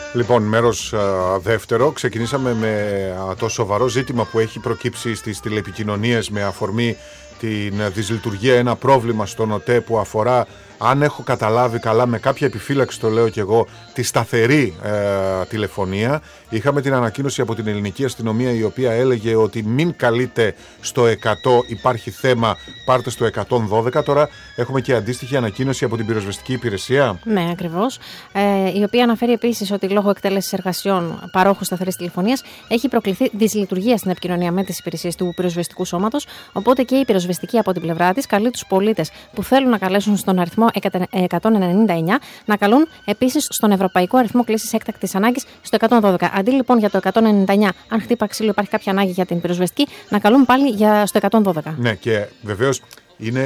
Λοιπόν, μέρος δεύτερο. Ξεκινήσαμε με το σοβαρό ζήτημα που έχει προκύψει στις τηλεπικοινωνίες με αφορμή την δυσλειτουργία, ένα πρόβλημα στον ΟΤΕ που αφορά, αν έχω καταλάβει καλά, με κάποια επιφύλαξη το λέω και εγώ, τη σταθερή τηλεφωνία. Είχαμε την ανακοίνωση από την ελληνική αστυνομία, η οποία έλεγε ότι μην καλείτε στο 100, υπάρχει θέμα, πάρτε στο 112. Τώρα έχουμε και αντίστοιχη ανακοίνωση από την πυροσβεστική υπηρεσία. Ναι, ακριβώς. Η οποία αναφέρει επίσης ότι λόγω εκτέλεσης εργασιών παρόχου σταθερής τηλεφωνίας έχει προκληθεί δυσλειτουργία στην επικοινωνία με τις υπηρεσίες του πυροσβεστικού σώματος. Οπότε και η πυροσβεστική από την πλευρά της καλεί τους πολίτες που θέλουν να καλέσουν στον αριθμό 199 να καλούν επίσης στον ευρωπαϊκό αριθμό κλήσης έκτακτης ανάγκης στο 112. Αντί λοιπόν για το 199, αν χτύπα ξύλο υπάρχει κάποια ανάγκη για την πυροσβεστική, να καλούν πάλι στο 112. Ναι, και βεβαίως είναι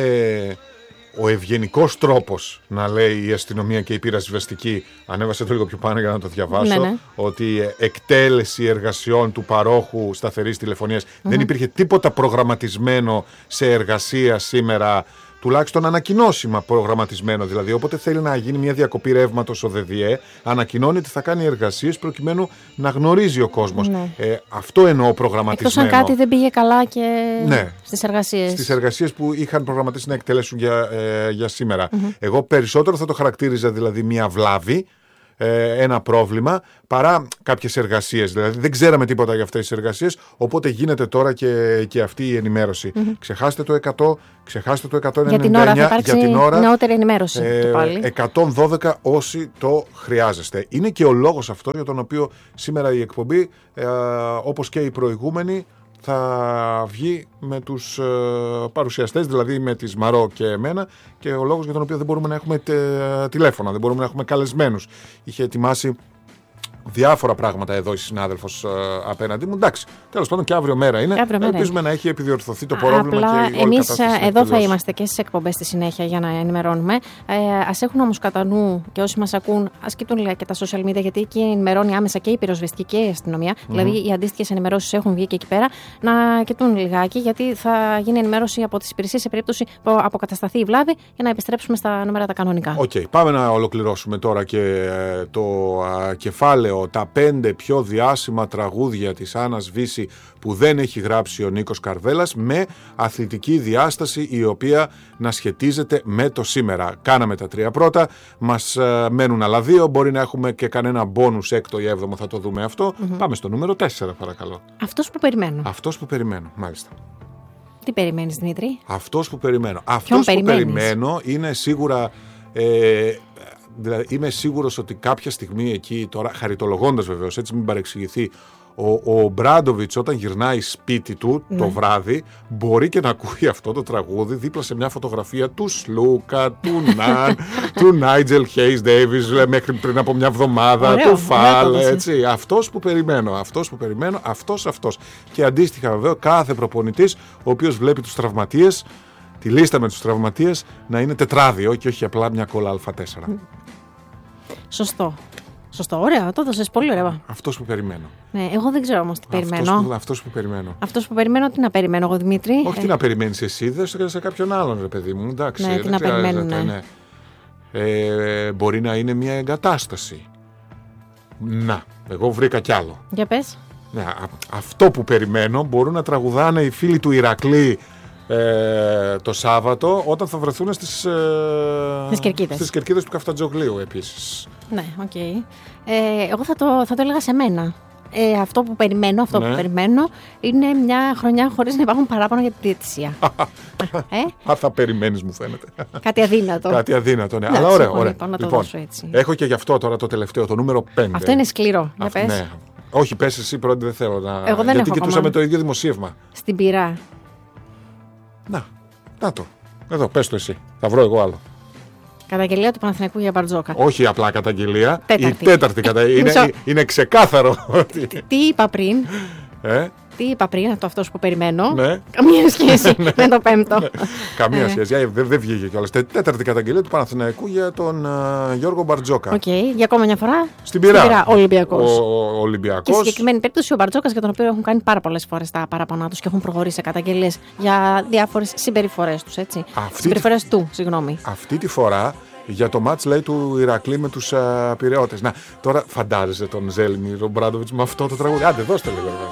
ο ευγενικός τρόπος να λέει η αστυνομία και η πυροσβεστική. Ανέβασε το λίγο πιο πάνω για να το διαβάσω. Ναι. Ότι εκτέλεση εργασιών του παρόχου σταθερής τηλεφωνίας, δεν υπήρχε τίποτα προγραμματισμένο σε εργασία σήμερα. Τουλάχιστον ανακοινώσιμα προγραμματισμένο δηλαδή. Όποτε θέλει να γίνει μια διακοπή ρεύματος ο ΔΔΕ, ανακοινώνει ότι θα κάνει εργασίες προκειμένου να γνωρίζει ο κόσμος. Ναι. Αυτό εννοώ προγραμματισμένο. Εκτός αν κάτι δεν πήγε καλά και στις εργασίες. Στις εργασίες που είχαν προγραμματίσει να εκτελέσουν για σήμερα. Εγώ περισσότερο θα το χαρακτήριζα δηλαδή μια βλάβη, ένα πρόβλημα, παρά κάποιες εργασίες. Δηλαδή δεν ξέραμε τίποτα για αυτές τις εργασίες, οπότε γίνεται τώρα και αυτή η ενημέρωση. Ξεχάστε το 100, ξεχάστε το 199. Για την ώρα θα υπάρξει νεότερη ενημέρωση. 112 όσοι το χρειάζεστε. Είναι και ο λόγος αυτό για τον οποίο σήμερα η εκπομπή, όπως και η προηγούμενη, θα βγει με τους παρουσιαστές, δηλαδή με τη Μαρό και εμένα, και ο λόγος για τον οποίο δεν μπορούμε να έχουμε τηλέφωνα, δεν μπορούμε να έχουμε καλεσμένους. Είχε ετοιμάσει διάφορα πράγματα εδώ η συνάδελφος απέναντί μου. Εντάξει, τέλος πάντων και αύριο μέρα είναι. Ελπίζουμε να έχει επιδιορθωθεί το πρόβλημα. Απλά και εμείς εδώ θα είμαστε και στις εκπομπές στη συνέχεια για να ενημερώνουμε. Ας έχουν όμως κατά νου και όσοι μας ακούν, ας κοιτούν και τα social media, γιατί εκεί ενημερώνει άμεσα και η πυροσβεστική και η αστυνομία. Δηλαδή οι αντίστοιχες ενημερώσεις έχουν βγει και εκεί πέρα. Να κοιτούν λιγάκι, γιατί θα γίνει ενημέρωση από τις υπηρεσίες σε περίπτωση που αποκατασταθεί η βλάβη, για να επιστρέψουμε στα νούμερα τα κανονικά. Πάμε να ολοκληρώσουμε τώρα και το κεφάλαιο. Τα 5 πιο διάσημα τραγούδια της Άννας Βύση που δεν έχει γράψει ο Νίκος Καρβέλας, με αθλητική διάσταση η οποία να σχετίζεται με το σήμερα. Κάναμε τα 3 πρώτα, μας μένουν άλλα 2, μπορεί να έχουμε και κανένα μπόνους 6ο ή 7ο, θα το δούμε αυτό. Πάμε στο νούμερο 4 παρακαλώ. Αυτός που περιμένω. Αυτός που περιμένω, μάλιστα. Τι περιμένεις, Δημήτρη? Αυτός που περιμένω. Αυτός που περιμένω είναι σίγουρα... Δηλαδή είμαι σίγουρος ότι κάποια στιγμή εκεί, τώρα χαριτολογώντας βεβαίως, έτσι μην παρεξηγηθεί, ο Μπράντοβιτς όταν γυρνάει σπίτι του το βράδυ μπορεί και να ακούει αυτό το τραγούδι δίπλα σε μια φωτογραφία του Σλούκα, του Ναν, του Νάιτζελ Χέις Ντέιβις μέχρι πριν από μια εβδομάδα, του Φάλ, έτσι. Αυτός που περιμένω, αυτός. Και αντίστοιχα βέβαια κάθε προπονητής ο οποίος βλέπει τους τραυματίες, τη λίστα με τους τραυματίες, να είναι τετράδιο και όχι απλά μια κόλλα Α4. Σωστό, ωραία, το έδωσες πολύ ωραία. Αυτός που περιμένω. Ναι, εγώ δεν ξέρω όμως τι περιμένω. Αυτός που περιμένω. Αυτός που περιμένω, τι να περιμένω εγώ, Δημήτρη? Όχι, τι να περιμένεις εσύ, δες σε κάποιον άλλον, ρε παιδί μου. Εντάξει, ναι, τι να περιμένουν. Ναι. Μπορεί να είναι μια εγκατάσταση. Να, εγώ βρήκα κι άλλο. Για πες. Ναι, αυτό που περιμένω μπορούν να τραγουδάνε οι φίλοι του Ηρακλή το Σάββατο, όταν θα βρεθούν στις κερκίδες του Καφτατζογλίου επίσης. Ναι, οκ. Εγώ θα το έλεγα σε μένα. Αυτό που περιμένω είναι μια χρονιά χωρίς να υπάρχουν παράπονα για τη διαιτησία. Θα περιμένεις, μου φαίνεται. Κάτι αδύνατο. Ναι. Αλλά ωραία. Λοιπόν, έχω και γι' αυτό τώρα το τελευταίο, το νούμερο 5. Αυτό είναι σκληρό. Ναι. Όχι, πες εσύ πρώτη, δεν θέλω να... Εγώ δεν γιατί έχω κοιτούσαμε το ίδιο δημοσίευμα. Στην πυρά. Να το. Εδώ, πες το εσύ. Θα βρω εγώ άλλο. Καταγγελία του Παναθηναϊκού για Μπαρτζόκα. Όχι απλά καταγγελία. Η τέταρτη καταγγελία. Είναι ξεκάθαρο. Τι είπα πριν. Τι είπα πριν, αυτός που περιμένω. Ναι. Καμία σχέση με το 5ο. Ναι. Καμία σχέση. Δεν βγήκε κιόλας. Τέταρτη καταγγελία του Παναθηναϊκού για τον Γιώργο Μπαρτζόκα. Για ακόμα μια φορά. Στην πυρά. Ολυμπιακός. Ολυμπιακός. Και στη συγκεκριμένη περίπτωση ο Μπαρτζόκας, για τον οποίο έχουν κάνει πάρα πολλές φορές τα παραπονά τους και έχουν προχωρήσει σε καταγγελίες για διάφορες συμπεριφορές τους. Συμπεριφορές του, συγγνώμη. Αυτή τη φορά Για το μάτς, λέει, του Ηρακλή με τους Πειραιώτες. Να, τώρα φαντάζεσαι τον Ζέλιμιρ Ομπράντοβιτς με αυτό το τραγούδι. Άντε, δώστε λίγο.